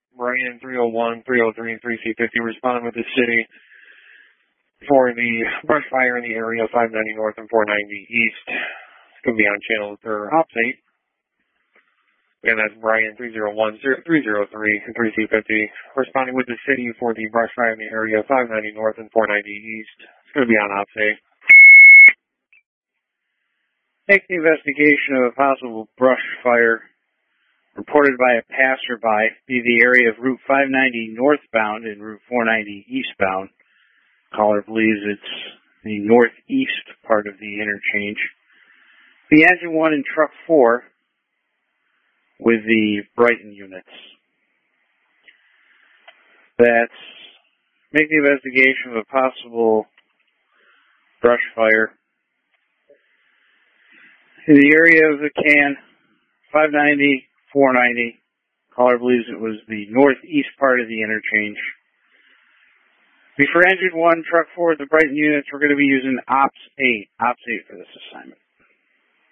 Brian 301, 303, and 3C50 responding with the city for the brush fire in the area 590 north and 490 east. It's going to be on channel or ops 8. And that's Brian 301, 303, and 3C50 responding with the city for the brush fire in the area 590 north and 490 east. It's going to be on ops 8. Make the investigation of a possible brush fire reported by a passerby be the area of Route 590 northbound and Route 490 eastbound. Caller believes it's the northeast part of the interchange. The engine 1 and truck 4 with the Brighton units. That's make the investigation of a possible brush fire in the area of the can 590, 490. Caller believes it was the northeast part of the interchange. For engine 1, truck 4, the Brighton units, we're going to be using Ops 8 for this assignment.